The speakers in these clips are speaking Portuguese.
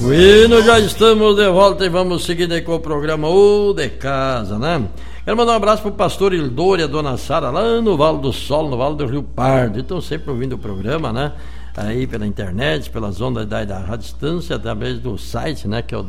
Bueno, já estamos de volta e vamos seguir aí com o programa O de Casa, né? Quero mandar um abraço pro pastor Ildor e a dona Sara lá no Vale do Sol, no Vale do Rio Pardo. Estão sempre ouvindo o programa, né? Aí pela internet, pelas ondas da Rádio Estância, através do site, né? Que é o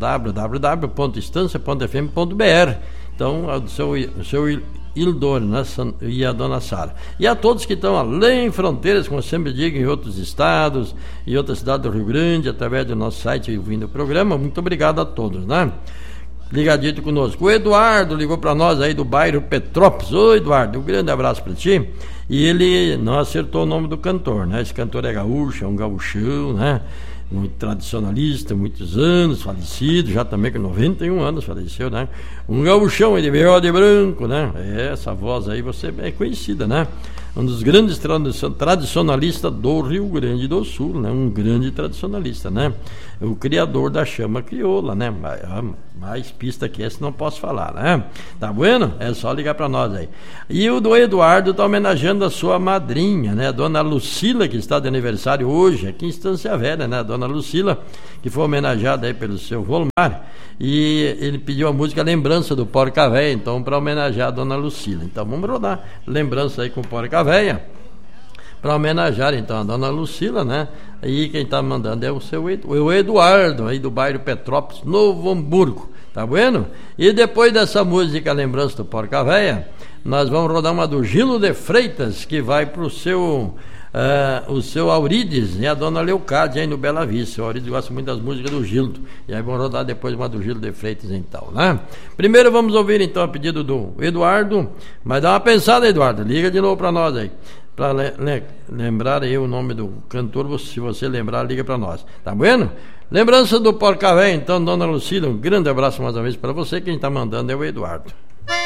www.estancia.fm.br. Então, o seu Ildor, né, e a dona Sara. E a todos que estão além fronteiras, como eu sempre digo, em outros estados, em outras cidades do Rio Grande, através do nosso site ouvindo o programa, muito obrigado a todos, né? Ligadito conosco. O Eduardo ligou para nós aí do bairro Petrópolis. Ô Eduardo, um grande abraço para ti. E ele não acertou o nome do cantor, né? Esse cantor é gaúcho, é um gaúchão, né? Muito tradicionalista, muitos anos, falecido, já também com 91 anos faleceu, né? Um gaúchão de bigode branco, né? Essa voz aí você é conhecida, né? Um dos grandes tradicionalistas do Rio Grande do Sul, né? Um grande tradicionalista, né? O criador da chama crioula, né? Mais pista que essa não posso falar, né? Tá bueno? É só ligar para nós aí. E o do Eduardo tá homenageando a sua madrinha, né? A dona Lucila, que está de aniversário hoje, aqui em Estância Velha, né? A dona Lucila, que foi homenageada aí pelo seu Volmar. E ele pediu a música Lembrança do Porca Véia, então, para homenagear a dona Lucila. Então vamos rodar Lembrança aí com Porca Véia, para homenagear então a dona Lucila, né? E quem tá mandando é o Eduardo, aí do bairro Petrópolis, Novo Hamburgo, tá bueno? E depois dessa música Lembrança do Porca Véia, nós vamos rodar uma do Gilo de Freitas, que vai pro seu o seu Aurides e a dona Leocádia aí no Bela Vista. O Aurides gosta muito das músicas do Gildo, e aí vamos rodar depois uma do Gilo de Freitas então, né? Primeiro vamos ouvir então a pedido do Eduardo, mas dá uma pensada, Eduardo, liga de novo para nós aí, para lembrar aí o nome do cantor. Se você lembrar, liga para nós, tá bueno? Lembrança do Porca Véia, então, dona Lucila, um grande abraço mais uma vez para você. Quem tá mandando é o Eduardo.